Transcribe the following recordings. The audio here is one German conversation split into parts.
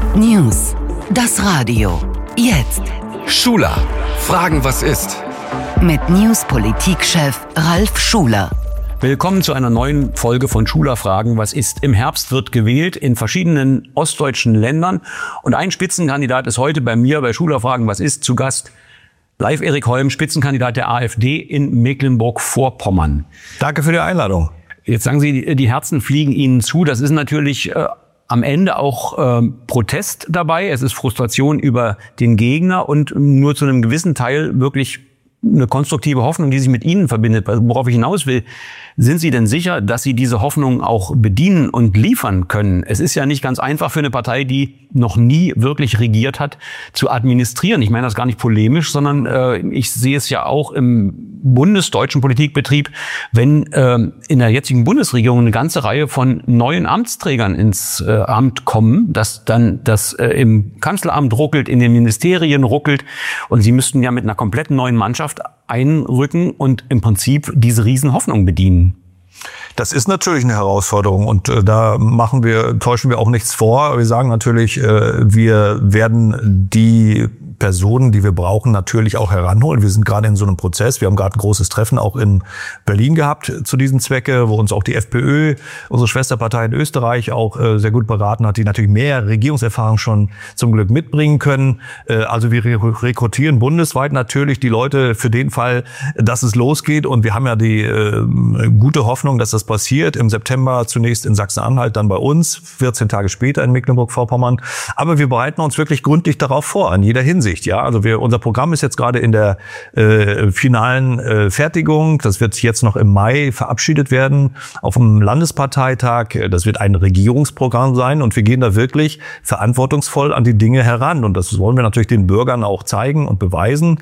News. Das Radio. Jetzt. Schuler. Fragen, was ist? Mit News-Politikchef Ralf Schuler. Willkommen zu einer neuen Folge von Schuler Fragen, was ist? Im Herbst wird gewählt in verschiedenen ostdeutschen Ländern. Und ein Spitzenkandidat ist heute bei mir bei Schuler Fragen, was ist? Zu Gast Leif Erik Holm, Spitzenkandidat der AfD in Mecklenburg-Vorpommern. Danke für die Einladung. Jetzt sagen Sie, die Herzen fliegen Ihnen zu. Das ist natürlich am Ende auch Protest dabei. Es ist Frustration über den Gegner und nur zu einem gewissen Teil wirklich eine konstruktive Hoffnung, die sich mit Ihnen verbindet. Worauf ich hinaus will, sind Sie denn sicher, dass Sie diese Hoffnung auch bedienen und liefern können? Es ist ja nicht ganz einfach für eine Partei, die noch nie wirklich regiert hat, zu administrieren. Ich meine das gar nicht polemisch, sondern ich sehe es ja auch im bundesdeutschen Politikbetrieb, wenn in der jetzigen Bundesregierung eine ganze Reihe von neuen Amtsträgern ins Amt kommen, dass dann das im Kanzleramt ruckelt, in den Ministerien ruckelt und Sie müssten ja mit einer komplett neuen Mannschaft einrücken und im Prinzip diese Riesenhoffnung bedienen. Das ist natürlich eine Herausforderung und da täuschen wir auch nichts vor. Wir sagen natürlich, wir werden die Personen, die wir brauchen, natürlich auch heranholen. Wir sind gerade in so einem Prozess. Wir haben gerade ein großes Treffen auch in Berlin gehabt zu diesem Zwecke, wo uns auch die FPÖ, unsere Schwesterpartei in Österreich, auch sehr gut beraten hat, die natürlich mehr Regierungserfahrung schon zum Glück mitbringen können. Also wir rekrutieren bundesweit natürlich die Leute für den Fall, dass es losgeht. Und wir haben ja die gute Hoffnung, dass das passiert. Im September zunächst in Sachsen-Anhalt, dann bei uns, 14 Tage später in Mecklenburg-Vorpommern. Aber wir bereiten uns wirklich gründlich darauf vor, in jeder Hinsicht. Ja, also unser Programm ist jetzt gerade in der finalen Fertigung. Das wird jetzt noch im Mai verabschiedet werden auf dem Landesparteitag. Das wird ein Regierungsprogramm sein und wir gehen da wirklich verantwortungsvoll an die Dinge heran. Und das wollen wir natürlich den Bürgern auch zeigen und beweisen.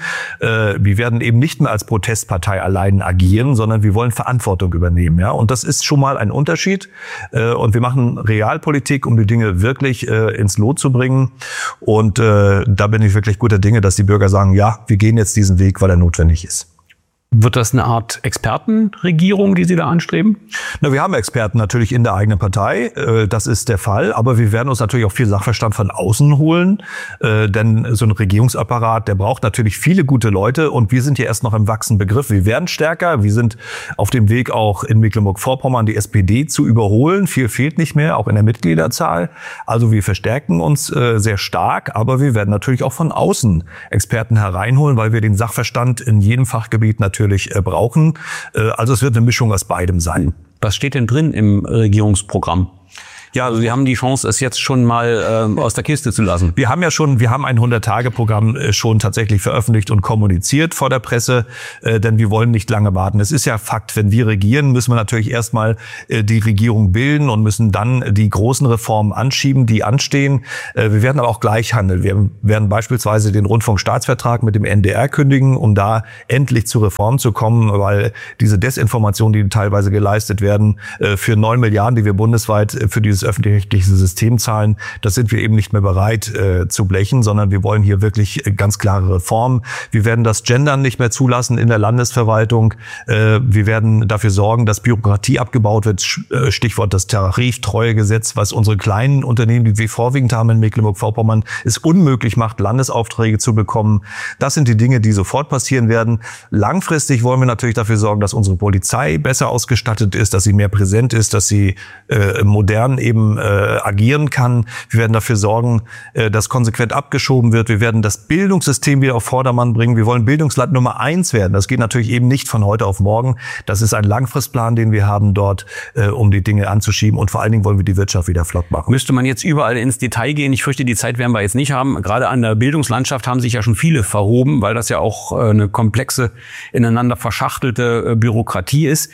Wir werden eben nicht mehr als Protestpartei allein agieren, sondern wir wollen Verantwortung übernehmen. Ja, und das ist schon mal ein Unterschied. Und wir machen Realpolitik, um die Dinge wirklich ins Lot zu bringen. Und da bin ich wirklich guter Dinge, dass die Bürger sagen, ja, wir gehen jetzt diesen Weg, weil er notwendig ist. Wird das eine Art Expertenregierung, die Sie da anstreben? Na, wir haben Experten natürlich in der eigenen Partei, das ist der Fall, aber wir werden uns natürlich auch viel Sachverstand von außen holen, denn so ein Regierungsapparat, der braucht natürlich viele gute Leute und wir sind hier erst noch im wachsenden Begriff. Wir werden stärker, wir sind auf dem Weg auch in Mecklenburg-Vorpommern die SPD zu überholen. Viel fehlt nicht mehr, auch in der Mitgliederzahl. Also wir verstärken uns sehr stark, aber wir werden natürlich auch von außen Experten hereinholen, weil wir den Sachverstand in jedem Fachgebiet natürlich brauchen. Also es wird eine Mischung aus beidem sein. Was steht denn drin im Regierungsprogramm? Ja, also Sie haben die Chance, es jetzt schon mal aus der Kiste zu lassen. Wir haben ein 100-Tage-Programm schon tatsächlich veröffentlicht und kommuniziert vor der Presse, denn wir wollen nicht lange warten. Es ist ja Fakt, wenn wir regieren, müssen wir natürlich erstmal die Regierung bilden und müssen dann die großen Reformen anschieben, die anstehen. Wir werden aber auch gleich handeln. Wir werden beispielsweise den Rundfunkstaatsvertrag mit dem NDR kündigen, um da endlich zu Reformen zu kommen, weil diese Desinformation, die teilweise geleistet werden, für 9 Milliarden, die wir bundesweit für dieses öffentlich-rechtliche System zahlen, das sind wir eben nicht mehr bereit zu blechen, sondern wir wollen hier wirklich ganz klare Reformen. Wir werden das Gendern nicht mehr zulassen in der Landesverwaltung. Wir werden dafür sorgen, dass Bürokratie abgebaut wird. Stichwort das Tariftreuegesetz, was unsere kleinen Unternehmen, die wir vorwiegend haben in Mecklenburg-Vorpommern, es unmöglich macht, Landesaufträge zu bekommen. Das sind die Dinge, die sofort passieren werden. Langfristig wollen wir natürlich dafür sorgen, dass unsere Polizei besser ausgestattet ist, dass sie mehr präsent ist, dass sie modern eben agieren kann. Wir werden dafür sorgen, dass konsequent abgeschoben wird. Wir werden das Bildungssystem wieder auf Vordermann bringen. Wir wollen Bildungsland Nummer 1 werden. Das geht natürlich eben nicht von heute auf morgen. Das ist ein Langfristplan, den wir haben dort, um die Dinge anzuschieben. Und vor allen Dingen wollen wir die Wirtschaft wieder flott machen. Müsste man jetzt überall ins Detail gehen? Ich fürchte, die Zeit werden wir jetzt nicht haben. Gerade an der Bildungslandschaft haben sich ja schon viele verhoben, weil das ja auch eine komplexe, ineinander verschachtelte Bürokratie ist.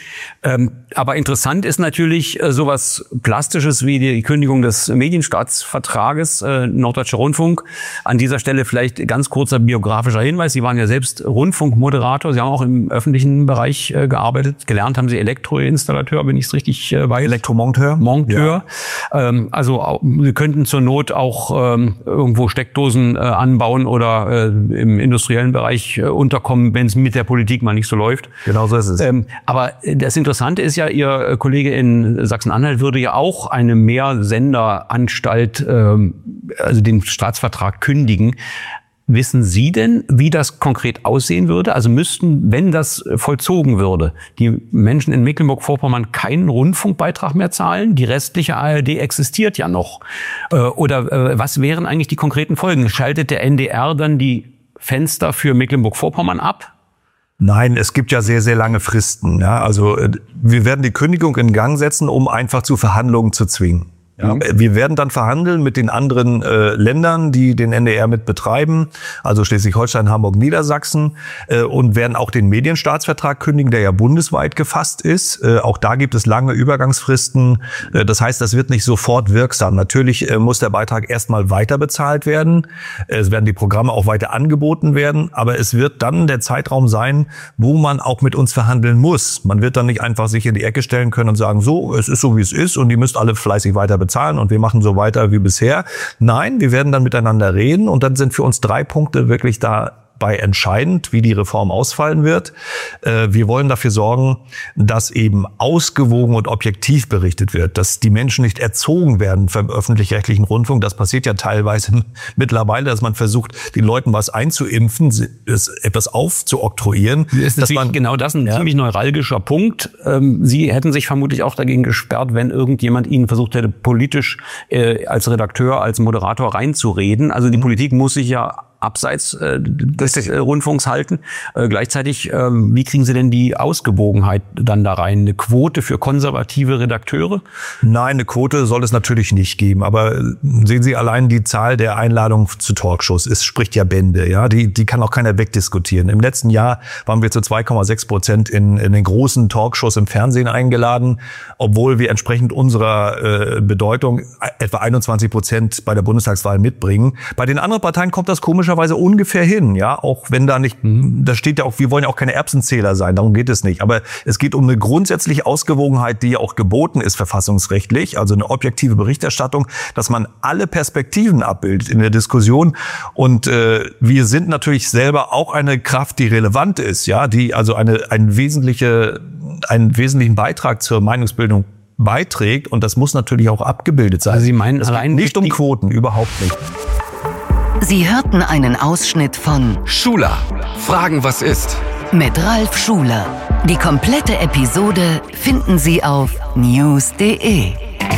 Aber interessant ist natürlich sowas Plastisches wie die Kündigung des Medienstaatsvertrages, Norddeutscher Rundfunk. An dieser Stelle vielleicht ganz kurzer biografischer Hinweis. Sie waren ja selbst Rundfunkmoderator. Sie haben auch im öffentlichen Bereich gearbeitet. Gelernt haben Sie Elektroinstallateur, wenn ich es richtig weiß. Elektromonteur. Monteur. Ja. Also Sie könnten zur Not auch irgendwo Steckdosen anbauen oder im industriellen Bereich unterkommen, wenn es mit der Politik mal nicht so läuft. Genau so ist es. Aber das Interessante ist ja, Ihr Kollege in Sachsen-Anhalt würde ja auch eine eine Mehrsenderanstalt, also den Staatsvertrag kündigen. Wissen Sie denn, wie das konkret aussehen würde? Also müssten, wenn das vollzogen würde, die Menschen in Mecklenburg-Vorpommern keinen Rundfunkbeitrag mehr zahlen? Die restliche ARD existiert ja noch. Oder was wären eigentlich die konkreten Folgen? Schaltet der NDR dann die Fenster für Mecklenburg-Vorpommern ab? Nein, es gibt ja sehr, sehr lange Fristen. Ja, also wir werden die Kündigung in Gang setzen, um einfach zu Verhandlungen zu zwingen. Ja, wir werden dann verhandeln mit den anderen Ländern, die den NDR mit betreiben, also Schleswig-Holstein, Hamburg, Niedersachsen, und werden auch den Medienstaatsvertrag kündigen, der ja bundesweit gefasst ist. Auch da gibt es lange Übergangsfristen. Das heißt, das wird nicht sofort wirksam. Natürlich muss der Beitrag erstmal weiter bezahlt werden. Es werden die Programme auch weiter angeboten werden. Aber es wird dann der Zeitraum sein, wo man auch mit uns verhandeln muss. Man wird dann nicht einfach sich in die Ecke stellen können und sagen, so, es ist so, wie es ist und ihr müsst alle fleißig weiter bezahlen und wir machen so weiter wie bisher. Nein, wir werden dann miteinander reden und dann sind für uns 3 Punkte wirklich dabei entscheidend, wie die Reform ausfallen wird. Wir wollen dafür sorgen, dass eben ausgewogen und objektiv berichtet wird, dass die Menschen nicht erzogen werden vom öffentlich-rechtlichen Rundfunk. Das passiert ja teilweise mittlerweile, dass man versucht, den Leuten was einzuimpfen, etwas aufzuoktroyieren. Ist natürlich genau das ein ziemlich neuralgischer Punkt. Sie hätten sich vermutlich auch dagegen gesperrt, wenn irgendjemand Ihnen versucht hätte, politisch als Redakteur, als Moderator reinzureden. Also die Politik muss sich ja abseits des Rundfunks halten. Gleichzeitig, wie kriegen Sie denn die Ausgewogenheit dann da rein? Eine Quote für konservative Redakteure? Nein, eine Quote soll es natürlich nicht geben. Aber sehen Sie allein die Zahl der Einladungen zu Talkshows. Es spricht ja Bände. Ja, die kann auch keiner wegdiskutieren. Im letzten Jahr waren wir zu 2,6% in den großen Talkshows im Fernsehen eingeladen, obwohl wir entsprechend unserer Bedeutung etwa 21% bei der Bundestagswahl mitbringen. Bei den anderen Parteien kommt das komischerweise ungefähr hin, ja, auch wenn da nicht, da steht ja auch, wir wollen ja auch keine Erbsenzähler sein, darum geht es nicht, aber es geht um eine grundsätzliche Ausgewogenheit, die ja auch geboten ist verfassungsrechtlich, also eine objektive Berichterstattung, dass man alle Perspektiven abbildet in der Diskussion und wir sind natürlich selber auch eine Kraft, die relevant ist, ja, die also einen wesentlichen Beitrag zur Meinungsbildung beiträgt und das muss natürlich auch abgebildet sein. Also Sie meinen es allein geht nicht um Quoten, überhaupt nicht. Sie hörten einen Ausschnitt von Schuler, Fragen, was ist? mit Ralf Schuler. Die komplette Episode finden Sie auf news.de.